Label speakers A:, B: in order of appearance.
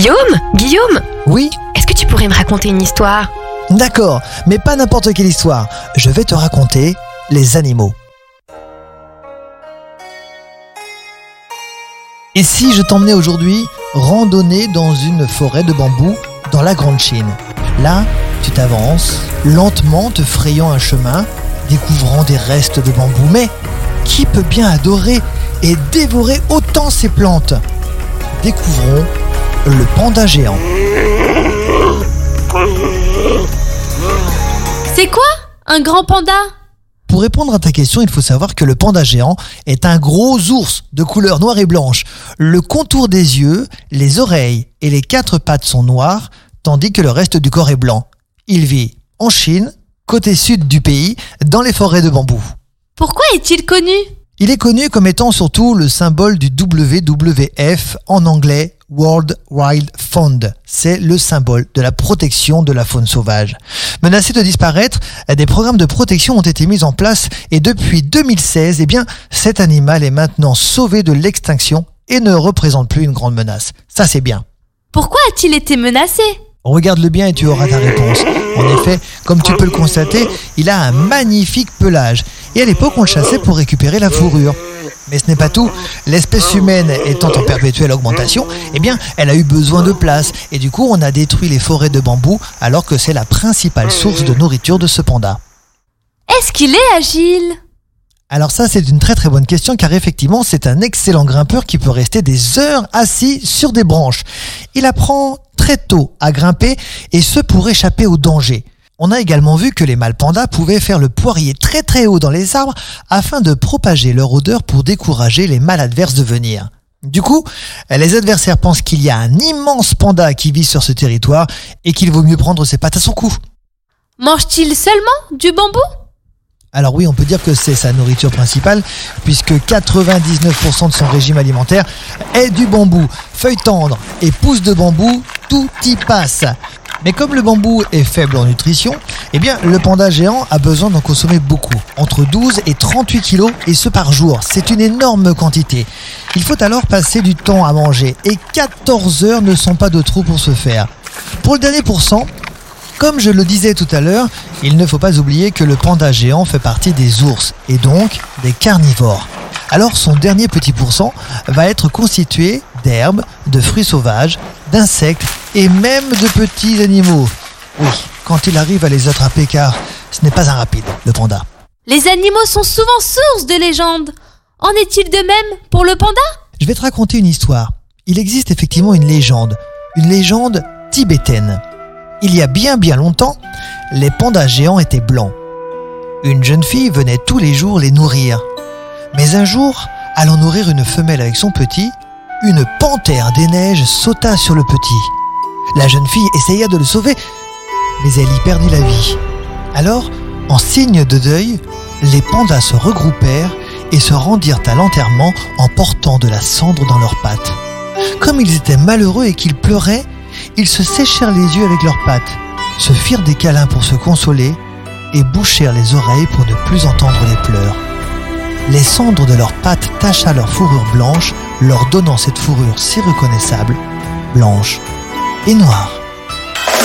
A: Guillaume,
B: Oui,
A: est-ce que tu pourrais me raconter une histoire?
B: d'accord, mais pas n'importe quelle histoire. Je vais te raconter les animaux. Et si je t'emmenais aujourd'hui randonner dans une forêt de bambou dans la Grande Chine? Là, tu t'avances, lentement te frayant un chemin, découvrant des restes de bambou. Mais qui peut bien adorer et dévorer autant ces plantes? Découvrons le panda géant.
C: C'est quoi un grand panda?
B: Pour répondre à ta question, il faut savoir que le panda géant est un gros ours de couleur noire et blanche. Le contour des yeux, les oreilles et les 4 pattes sont noirs, tandis que le reste du corps est blanc. Il vit en Chine, côté sud du pays, dans les forêts de bambou.
C: Pourquoi est-il connu?
B: Il est connu comme étant surtout le symbole du WWF, en anglais World Wild Fund. C'est le symbole de la protection de la faune sauvage. Menacé de disparaître, des programmes de protection ont été mis en place et depuis 2016, cet animal est maintenant sauvé de l'extinction et ne représente plus une grande menace. Ça, c'est bien.
C: Pourquoi a-t-il été menacé?
B: Regarde-le bien et tu auras ta réponse. En effet, comme tu peux le constater, il a un magnifique pelage. Et à l'époque, on le chassait pour récupérer la fourrure. Mais ce n'est pas tout. L'espèce humaine étant en perpétuelle augmentation, elle a eu besoin de place. Et du coup, on a détruit les forêts de bambou alors que c'est la principale source de nourriture de ce panda.
C: Est-ce qu'il est agile?
B: Alors ça, c'est une très très bonne question car effectivement, c'est un excellent grimpeur qui peut rester des heures assis sur des branches. Il apprend très tôt à grimper et ce pour échapper au danger. On a également vu que les mâles pandas pouvaient faire le poirier très très haut dans les arbres afin de propager leur odeur pour décourager les mâles adverses de venir. Du coup, les adversaires pensent qu'il y a un immense panda qui vit sur ce territoire et qu'il vaut mieux prendre ses pattes à son cou.
C: Mange-t-il seulement du bambou?
B: Alors oui, on peut dire que c'est sa nourriture principale, puisque 99% de son régime alimentaire est du bambou. Feuilles tendres et pousses de bambou, tout y passe. Mais comme le bambou est faible en nutrition, le panda géant a besoin d'en consommer beaucoup, entre 12 et 38 kilos, et ce par jour. C'est une énorme quantité. Il faut alors passer du temps à manger, et 14 heures ne sont pas de trop pour ce faire. Pour le dernier pourcent, comme je le disais tout à l'heure, il ne faut pas oublier que le panda géant fait partie des ours et donc des carnivores. Alors son dernier petit pourcent va être constitué d'herbes, de fruits sauvages, d'insectes et même de petits animaux. Oui, quand il arrive à les attraper car ce n'est pas un rapide, le panda.
C: Les animaux sont souvent source de légendes. En est-il de même pour le panda?
B: Je vais te raconter une histoire. Il existe effectivement une légende tibétaine. Il y a bien longtemps, les pandas géants étaient blancs. Une jeune fille venait tous les jours les nourrir. Mais un jour, allant nourrir une femelle avec son petit, une panthère des neiges sauta sur le petit. La jeune fille essaya de le sauver, mais elle y perdit la vie. Alors, en signe de deuil, les pandas se regroupèrent et se rendirent à l'enterrement en portant de la cendre dans leurs pattes. Comme ils étaient malheureux et qu'ils pleuraient, ils se séchèrent les yeux avec leurs pattes, se firent des câlins pour se consoler et bouchèrent les oreilles pour ne plus entendre les pleurs. Les cendres de leurs pattes tacha leur fourrure blanche, leur donnant cette fourrure si reconnaissable, blanche et noire.